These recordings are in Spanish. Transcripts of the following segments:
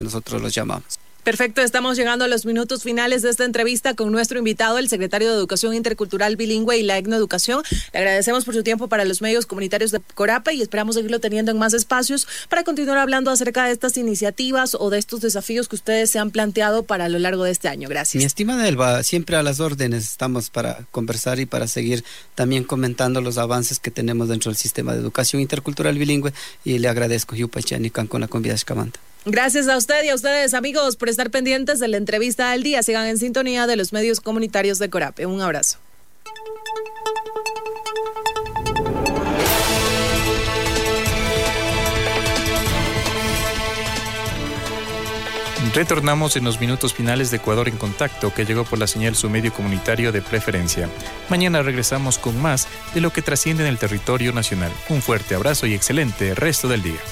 nosotros los llamamos. Perfecto, estamos llegando a los minutos finales de esta entrevista con nuestro invitado, el secretario de Educación Intercultural Bilingüe y la Etnoeducación. Le agradecemos por su tiempo para los medios comunitarios de Corape y esperamos seguirlo teniendo en más espacios para continuar hablando acerca de estas iniciativas o de estos desafíos que ustedes se han planteado para lo largo de este año. Gracias. Mi estimada Elba, siempre a las órdenes estamos para conversar y para seguir también comentando los avances que tenemos dentro del sistema de educación intercultural bilingüe, y le agradezco Yupachanican con la convida Escamanta. Gracias a usted y a ustedes, amigos, por estar pendientes de la entrevista del día. Sigan en sintonía de los medios comunitarios de Corape. Un abrazo. Retornamos en los minutos finales de Ecuador en Contacto, que llegó por la señal su medio comunitario de preferencia. Mañana regresamos con más de lo que trasciende en el territorio nacional. Un fuerte abrazo y excelente resto del día.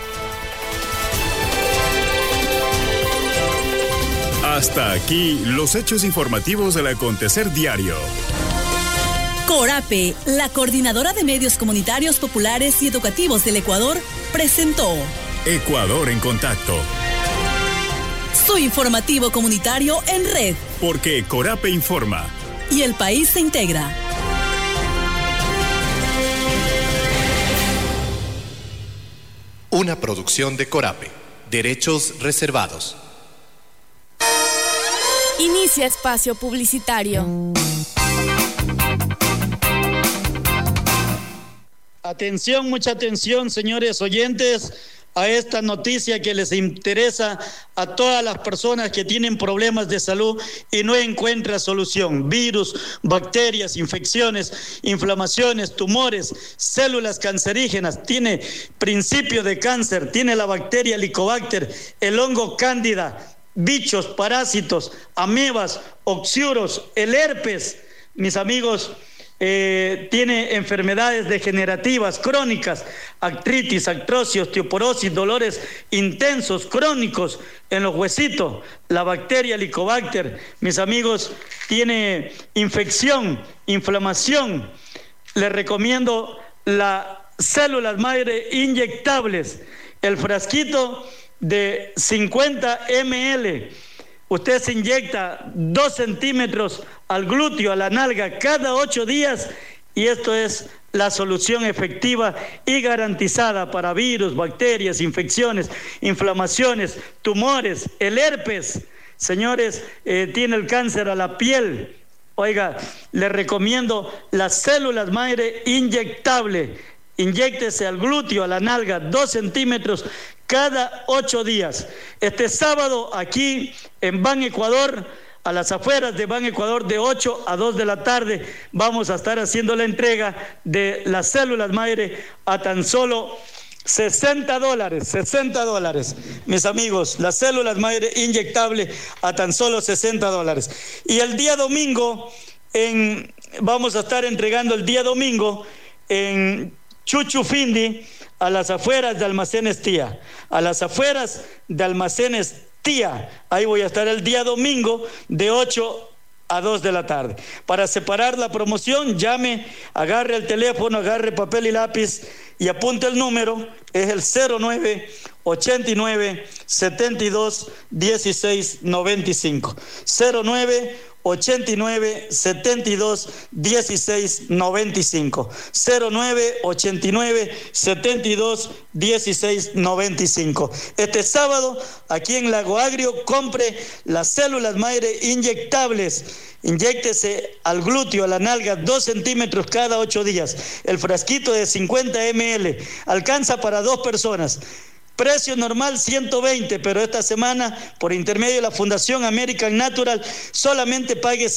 Hasta aquí los hechos informativos del acontecer diario. Corape, la coordinadora de medios comunitarios populares y educativos del Ecuador, presentó Ecuador en Contacto. Su informativo comunitario en red. Porque Corape informa. Y el país se integra. Una producción de Corape. Derechos reservados. Inicia espacio publicitario. Atención, mucha atención, señores oyentes, a esta noticia que les interesa a todas las personas que tienen problemas de salud y no encuentran solución. Virus, bacterias, infecciones, inflamaciones, tumores, células cancerígenas, tiene principio de cáncer, tiene la bacteria Helicobacter, el hongo cándida, bichos, parásitos, amebas, oxiuros, el herpes, mis amigos, tiene enfermedades degenerativas, crónicas, artritis, artrosis, osteoporosis, dolores intensos, crónicos en los huesitos, la bacteria Helicobacter, mis amigos, tiene infección, inflamación. Les recomiendo las células madre inyectables, el frasquito de 50 ml. Usted se inyecta 2 centímetros al glúteo, a la nalga, cada 8 días, y esto es la solución efectiva y garantizada para virus, bacterias, infecciones, inflamaciones, tumores, el herpes. Señores, tiene el cáncer a la piel. Oiga, le recomiendo las células madre inyectable. Inyéctese al glúteo, a la nalga, 2 centímetros cada 8 días. Este sábado aquí en Ban Ecuador, a las afueras de Ban Ecuador, de 8 a 2 de la tarde, vamos a estar haciendo la entrega de las células madre a tan solo $60, mis amigos, las células madre inyectable a tan solo $60. Y el día domingo, vamos a estar entregando el día domingo en Chuchufindi, a las afueras de Almacenes Tía, ahí voy a estar el día domingo de 8 a 2 de la tarde. Para separar la promoción, llame, agarre el teléfono, agarre papel y lápiz y apunte el número, es el 0989 72 16 95, 0989 72 16 95, 0989 72 16 95. Este sábado aquí en Lago Agrio compre las células madre inyectables. Inyéctese al glúteo, a la nalga, 2 centímetros cada 8 días. El frasquito de 50 ml alcanza para 2 personas. Precio normal 120, pero esta semana, por intermedio de la Fundación American Natural, solamente pague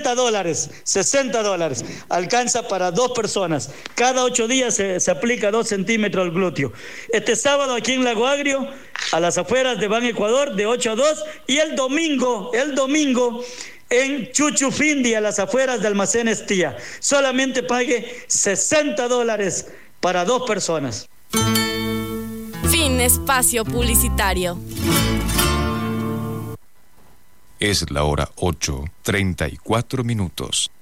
$60. Alcanza para 2 personas. Cada 8 días se aplica 2 centímetros al glúteo. Este sábado aquí en Lago Agrio, a las afueras de Ban Ecuador, de 8 a 2. Y el domingo, en Chuchufindi, a las afueras de Almacenes Tía. Solamente pague $60 para 2 personas. Fin espacio publicitario. Es la hora 8:34.